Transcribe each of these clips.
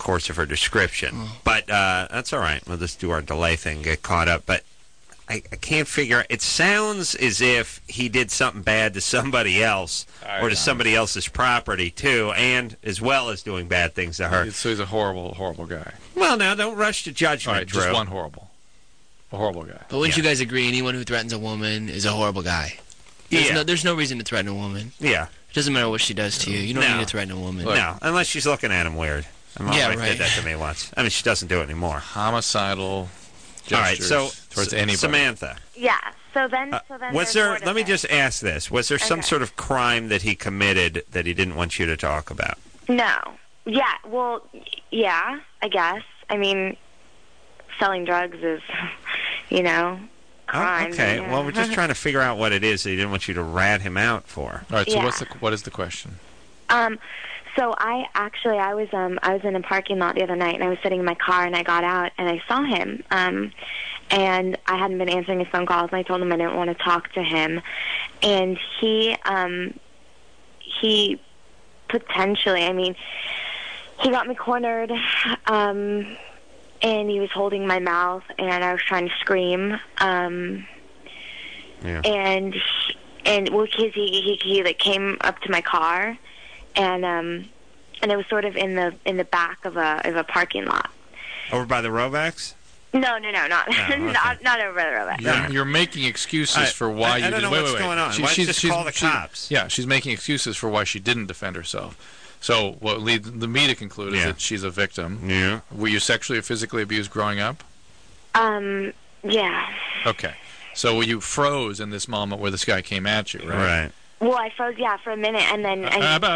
course of her description. But that's all right. We'll just do our delay thing, get caught up. But I can't figure out. It sounds as if he did something bad to somebody else or to somebody else's property, too, and as well as doing bad things to her. So he's a horrible, horrible guy. Well, now, don't rush to judgment, all right, Drew. just one horrible. A horrible guy. But wouldn't you guys agree anyone who threatens a woman is a horrible guy? There's no reason to threaten a woman. Yeah. It doesn't matter what she does to you. You don't need to threaten a woman. No, unless she's looking at him weird. My wife did that to me once. I mean, she doesn't do it anymore. Homicidal gestures all right, so towards anybody. Samantha. Yeah. So then was there? Let me just ask this: was there some sort of crime that he committed that he didn't want you to talk about? No. Yeah. Well, yeah. I guess. I mean, selling drugs is, crime. Oh, okay. Yeah. Well, we're just trying to figure out what it is that he didn't want you to rat him out for. All right. So what is the question? So I was in a parking lot the other night, and I was sitting in my car, and I got out, and I saw him. And I hadn't been answering his phone calls, and I told him I didn't want to talk to him. And he potentially, I mean, he got me cornered, and he was holding my mouth, and I was trying to scream. And well, because he like came up to my car, and it was sort of in the back of a parking lot. Over by the Rovex? No, not okay. not over the Rovex. You're making excuses for why you didn't. I don't know what's going on. Why just call the cops? Yeah, she's making excuses for why she didn't defend herself. So what leads me to conclude is that she's a victim. Yeah. Were you sexually or physically abused growing up? Yeah. Okay. So you froze in this moment where this guy came at you, right? Right. Well, I froze, for a minute, and then...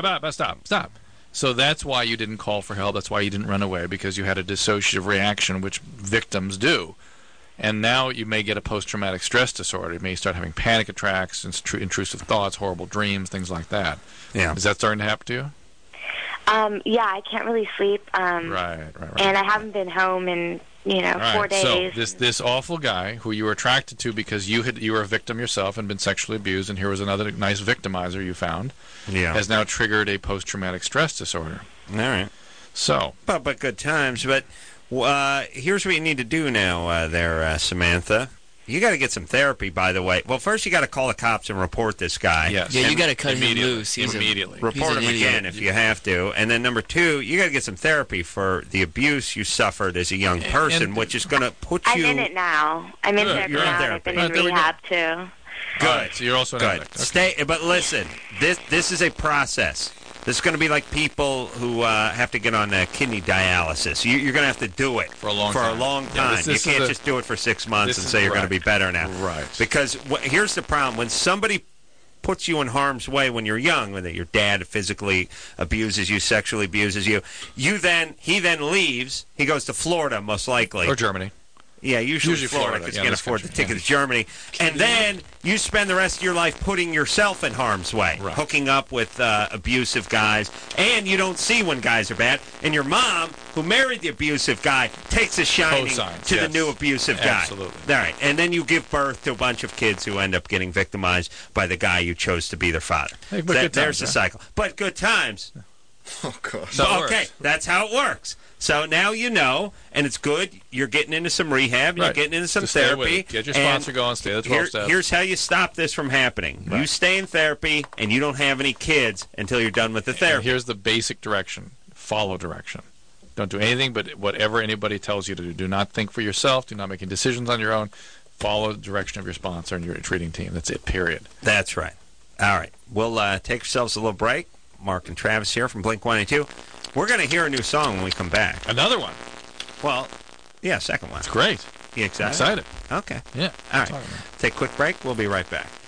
Stop. So that's why you didn't call for help. That's why you didn't run away, because you had a dissociative reaction, which victims do. And now you may get a post-traumatic stress disorder. You may start having panic attacks, intrusive thoughts, horrible dreams, things like that. Yeah. Is that starting to happen to you? Yeah, I can't really sleep. Right. And I haven't been home in, 4 days. So this awful guy who you were attracted to because you were a victim yourself and been sexually abused, and here was another nice victimizer you found, has now triggered a post-traumatic stress disorder. All right. So. But good times. But here's what you need to do now Samantha. You got to get some therapy, by the way. Well, first you got to call the cops and report this guy. Yes. Yeah, you got to cut him loose. Immediately. Report him again if you have to. And then number two, you got to get some therapy for the abuse you suffered as a young person, which is going to put you... I'm in it now. I'm in therapy You're in now. therapy. I've been in rehab, too. Good. Right, so you're also an addict. Okay. But listen, this is a process. This is going to be like people who have to get on kidney dialysis. You're going to have to do it for a long time. Yeah, you can't just do it for 6 months and say you're going to be better now. Right. Because here's the problem. When somebody puts you in harm's way when you're young, when your dad physically abuses you, sexually abuses you, he then leaves. He goes to Florida, most likely. Or Germany. Yeah, usually Florida, because you can't afford the ticket to Germany. And then you spend the rest of your life putting yourself in harm's way, hooking up with abusive guys, and you don't see when guys are bad. And your mom, who married the abusive guy, takes a shining to the new abusive guy. Absolutely. All right, and then you give birth to a bunch of kids who end up getting victimized by the guy you chose to be their father. Hey, there's the cycle. But good times. Oh, gosh. Okay, that's how it works. So now you know, and it's good. You're getting into some rehab. You're getting into some therapy. Get your sponsor going. Stay the 12 steps. Here's how you stop this from happening. You stay in therapy, and you don't have any kids until you're done with the therapy. And here's the basic direction. Follow direction. Don't do anything but whatever anybody tells you to do. Do not think for yourself. Do not make any decisions on your own. Follow the direction of your sponsor and your treating team. That's it, period. That's right. All right. We'll take ourselves a little break. Mark and Travis here from Blink-182. We're going to hear a new song when we come back. Another one. Well, yeah, second one. It's great. You excited? I'm excited. Okay. Yeah. All right. Take a quick break. We'll be right back.